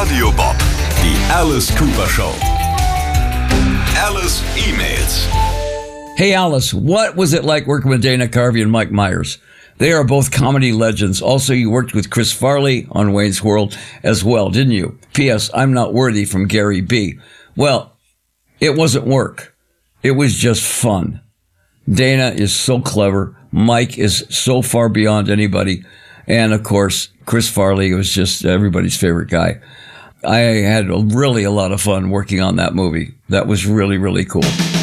Radio Bob. Die Alice Cooper Show. Alice emails. Hey Alice, what was it like working with Dana Carvey and Mike Myers? They are both comedy legends. Also, you worked with Chris Farley on Wayne's World as well, didn't you? P.S. I'm not worthy from Gary B. Well, it wasn't work. It was just fun. Dana is so clever. Mike is so far beyond anybody. And of course, Chris Farley was just everybody's favorite guy. I had really a lot of fun working on that movie. That was really, really cool.